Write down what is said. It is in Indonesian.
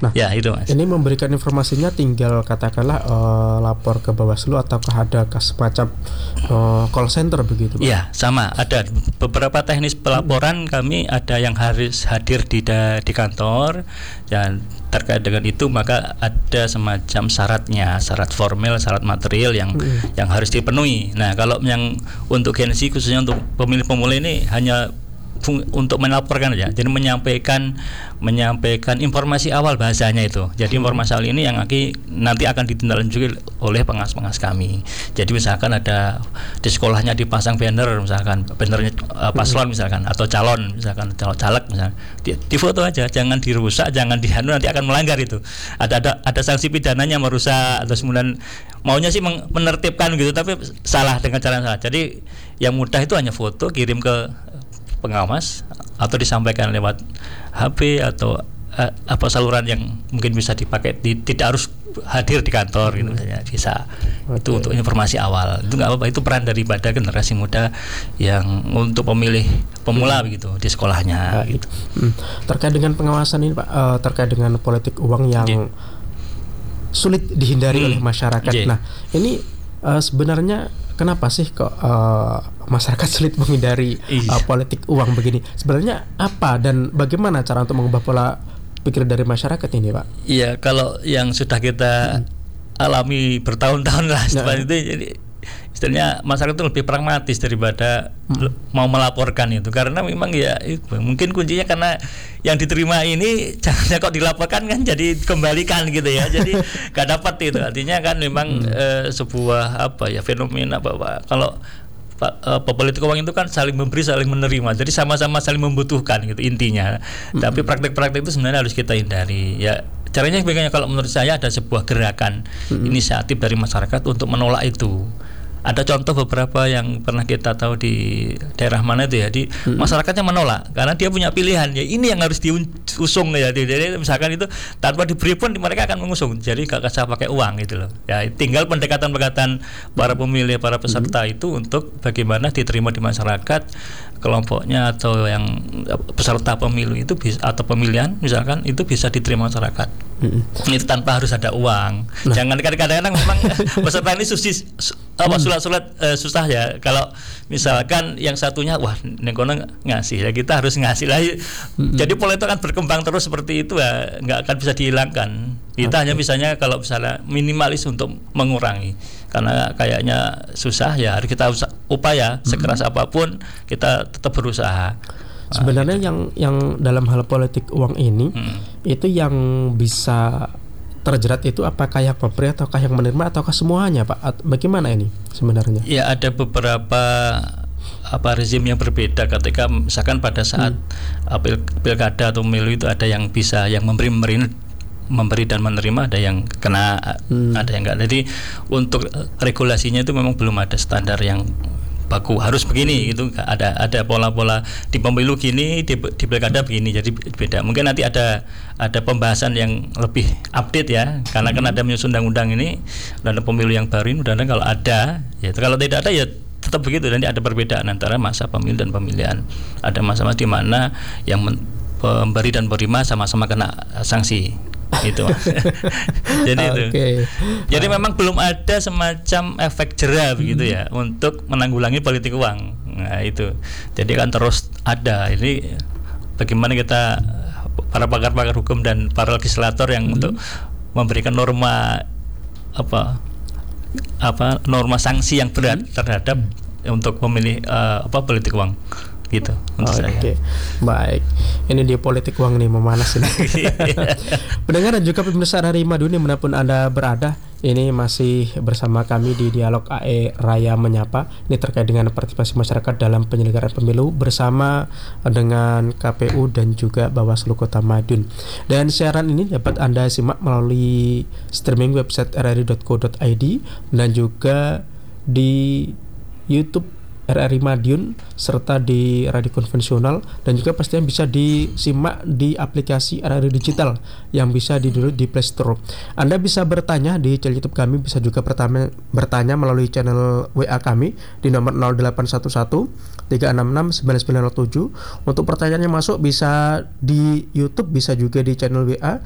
Nah, ya itu Mas. ini memberikan informasinya tinggal katakanlah lapor ke Bawaslu ataukah ada semacam call center begitu Pak? Ya, sama. Ada beberapa teknis pelaporan kami ada yang harus hadir di kantor, dan terkait dengan itu maka ada semacam syaratnya, syarat formil, syarat material yang harus dipenuhi. Nah, kalau yang untuk Gen-Z khususnya untuk pemilih-pemula ini hanya untuk melaporkan aja, jadi menyampaikan informasi awal bahasanya itu. Jadi informasi awal ini yang nanti akan ditindaklanjuti oleh pengawas kami. Jadi misalkan ada di sekolahnya dipasang banner, misalkan bannernya paslon misalkan atau calon misalkan caleg misalkan, di foto aja, jangan dirusak, jangan dihanu, nanti akan melanggar itu. Ada sanksi pidananya merusak atau kemudian maunya sih menertibkan gitu, tapi salah dengan cara yang salah. Jadi yang mudah itu hanya foto, kirim ke pengawas atau disampaikan lewat HP atau apa saluran yang mungkin bisa dipakai, tidak harus hadir di kantor gitu saja bisa. Itu untuk informasi awal. Itu nggak apa-apa, itu peran daripada generasi muda yang untuk pemilih pemula begitu di sekolahnya gitu. Terkait dengan pengawasan ini Pak, terkait dengan politik uang yang sulit dihindari oleh masyarakat. Nah, ini sebenarnya kenapa sih kok masyarakat sulit menghindari politik uang begini? Sebenarnya apa dan bagaimana cara untuk mengubah pola pikir dari masyarakat ini, Pak? Iya, kalau yang sudah kita alami bertahun-tahun lah seperti itu, jadi istilahnya masyarakat itu lebih pragmatis daripada mau melaporkan itu, karena memang ya mungkin kuncinya karena yang diterima ini jangan kok dilaporkan kan jadi kembalikan gitu ya, jadi gak dapat itu. Artinya kan memang sebuah fenomena bahwa kalau politik uang itu kan saling memberi saling menerima, jadi sama-sama saling membutuhkan gitu intinya. Tapi praktek-praktek itu sebenarnya harus kita hindari ya. Caranya sebenarnya kalau menurut saya ada sebuah gerakan inisiatif dari masyarakat untuk menolak itu. Ada contoh beberapa yang pernah kita tahu di daerah mana itu ya, di masyarakatnya menolak karena dia punya pilihan ya, ini yang harus diusung ya. Jadi misalkan itu tanpa diberi pun mereka akan mengusung, jadi gak usah pakai uang gitu loh ya. Tinggal pendekatan para pemilih, para peserta itu untuk bagaimana diterima di masyarakat, kelompoknya atau yang peserta pemilu itu bisa, atau pemilihan misalkan itu bisa diterima masyarakat. Itu tanpa harus ada uang. Jangan kadang-kadang memang peserta ini sulit susah ya. Kalau misalkan yang satunya wah nengkono ngasih ya, kita harus ngasih lah. Jadi pola itu akan berkembang terus seperti itu ya, nggak akan bisa dihilangkan. Kita hanya misalnya kalau misalnya minimalis untuk mengurangi, karena kayaknya susah ya, harus kita upaya sekeras apapun kita tetap berusaha. Sebenarnya yang dalam hal politik uang ini itu yang bisa terjerat itu apakah yang memberi ataukah yang menerima ataukah semuanya Pak? Bagaimana ini sebenarnya? Ya, ada beberapa rezim yang berbeda ketika misalkan pada saat pilkada atau pemilu itu ada yang bisa yang memberi dan menerima, ada yang kena, ada yang enggak. Jadi untuk regulasinya itu memang belum ada standar yang baku harus begini gitu. Ada pola-pola di pemilu gini, di pilkada begini, jadi beda. Mungkin nanti ada pembahasan yang lebih update ya, karena kan ada menyusun undang-undang ini, dan ada pemilu yang baru ini, dan kalau ada ya, kalau tidak ada ya tetap begitu. Nanti ada perbedaan antara masa pemilu dan pemilihan. Ada masa-masa di mana yang pemberi dan penerima sama-sama kena sanksi. Itu jadi itu. Jadi memang belum ada semacam efek jera begitu ya untuk menanggulangi politik uang. Nah itu. Jadi kan terus ada. Ini bagaimana kita para pakar-pakar hukum dan para legislator yang untuk memberikan norma norma sanksi yang berat terhadap untuk memilih politik uang. Gitu. Oke. Baik. Ini di politik uang nih memanas ini. Pendengar dan juga pemirsa dari Madiun dimanapun Anda berada, ini masih bersama kami di Dialog AE Raya Menyapa. Ini terkait dengan partisipasi masyarakat dalam penyelenggaraan pemilu bersama dengan KPU dan juga Bawaslu Kota Madiun. Dan siaran ini dapat Anda simak melalui streaming website rri.co.id dan juga di YouTube RRI Madiun serta di radio konvensional, dan juga pastinya bisa disimak di aplikasi RRI Digital yang bisa di-download di Play Store. Anda bisa bertanya di channel YouTube kami, bisa juga bertanya melalui channel WA kami di nomor 0811 366 9907. Untuk pertanyaannya masuk bisa di YouTube, bisa juga di channel WA